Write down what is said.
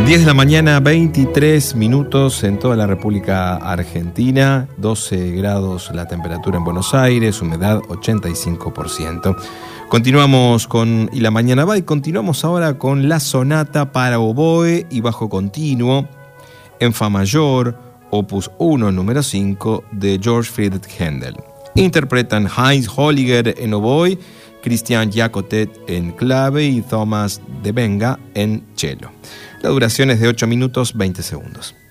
10 de la mañana, 23 minutos en toda la República Argentina, 12 grados la temperatura en Buenos Aires, humedad 85%. Continuamos con Y la Mañana Va y continuamos ahora con la sonata para oboe y bajo continuo en fa mayor, opus 1, número 5, de Georg Friedrich Händel. Interpretan Heinz Holliger en oboe, Christian Jacotet en clave y Thomas de Venga en cello. La duración es de 8 minutos 20 segundos.